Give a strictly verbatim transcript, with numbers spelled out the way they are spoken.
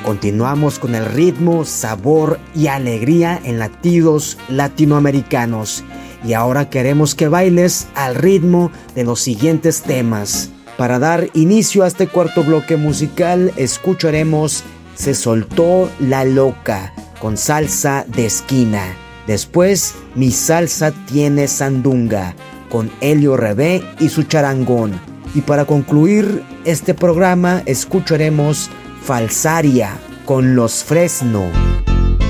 Continuamos con el ritmo, sabor y alegría en latidos latinoamericanos. Y ahora queremos que bailes al ritmo de los siguientes temas. Para dar inicio a este cuarto bloque musical, escucharemos Se Soltó la Loca con Salsa de Esquina. Después, Mi Salsa Tiene Sandunga con Elio Rebé y su charangón. Y para concluir este programa, escucharemos Falsaria con Los Fresno.